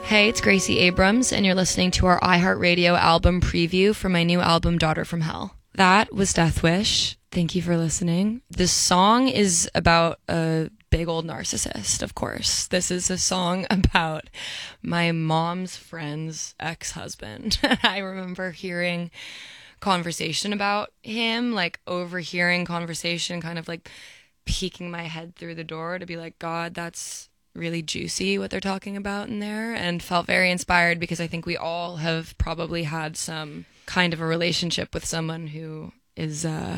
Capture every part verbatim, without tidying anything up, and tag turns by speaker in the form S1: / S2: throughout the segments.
S1: Hey, it's Gracie Abrams, and you're listening to our iHeartRadio album preview for my new album, Daughter from Hell. That was Death Wish. Thank you for listening. This song is about a big old narcissist, of course. This is a song about my mom's friend's ex-husband. I remember hearing conversation about him, like overhearing conversation, kind of like peeking my head through the door to be like, God, that's really juicy what they're talking about in there, and felt very inspired because I think we all have probably had some kind of a relationship with someone who is uh,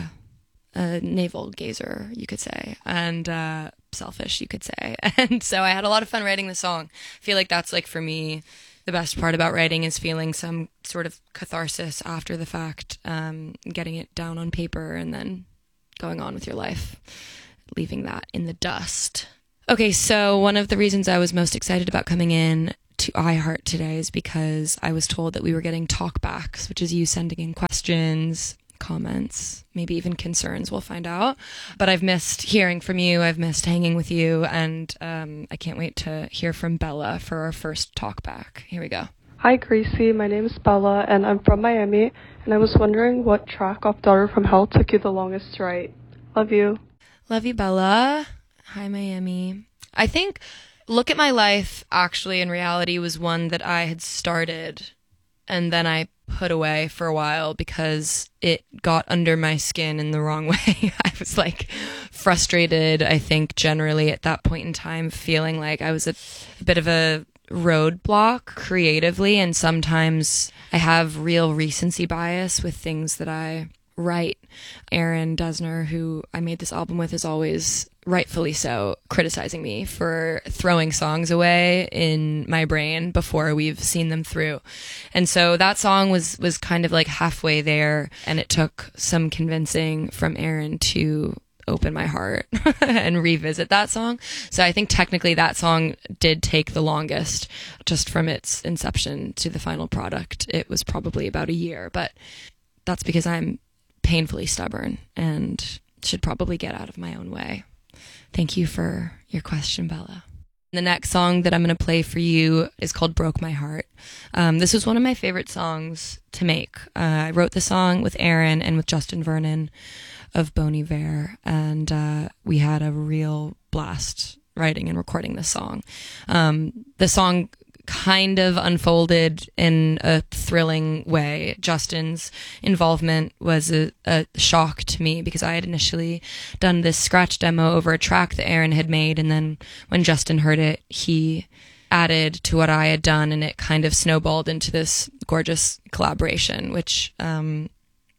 S1: a navel gazer, you could say, and uh, selfish, you could say. And so I had a lot of fun writing the song. I feel like that's, like, for me, the best part about writing is feeling some sort of catharsis after the fact, um, getting it down on paper and then going on with your life, leaving that in the dust. Okay, so one of the reasons I was most excited about coming in to iHeart today is because I was told that we were getting talkbacks, which is you sending in questions, comments, maybe even concerns. We'll find out. But I've missed hearing from you. I've missed hanging with you. And um, I can't wait to hear from Bella for our first talkback. Here we go.
S2: Hi, Gracie. My name is Bella, and I'm from Miami. And I was wondering what track of Daughter from Hell took you the longest to write. Love you.
S1: Love you, Bella. Hi, Miami. I think Look at My Life, actually, in reality, was one that I had started and then I put away for a while because it got under my skin in the wrong way. I was, like, frustrated, I think, generally at that point in time, feeling like I was a, a bit of a roadblock creatively, and sometimes I have real recency bias with things that I write. Aaron Dessner, who I made this album with, is always, rightfully so, criticizing me for throwing songs away in my brain before we've seen them through. And so that song was, was kind of like halfway there, and it took some convincing from Aaron to open my heart and revisit that song. So I think technically that song did take the longest, just from its inception to the final product. It was probably about a year, but that's because I'm painfully stubborn and should probably get out of my own way. Thank you for your question, Bella. The next song that I'm going to play for you is called Broke My Heart. Um, this was one of my favorite songs to make. Uh, I wrote the song with Aaron and with Justin Vernon of Bon Iver, and uh, we had a real blast writing and recording this song. Um, the song kind of unfolded in a thrilling way. Justin's involvement was a, a shock to me because I had initially done this scratch demo over a track that Aaron had made, and then when Justin heard it, he added to what I had done, and it kind of snowballed into this gorgeous collaboration, which, um,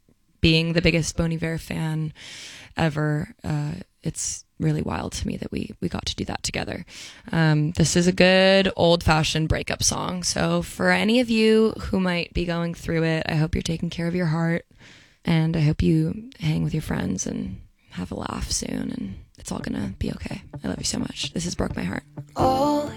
S1: being the biggest Bon Iver fan ever, uh, it's really wild to me that we, we got to do that together. Um, this is a good old-fashioned breakup song. So for any of you who might be going through it, I hope you're taking care of your heart, and I hope you hang with your friends and have a laugh soon, and it's all gonna be okay. I love you so much. This is Broke My Heart.
S3: Oh.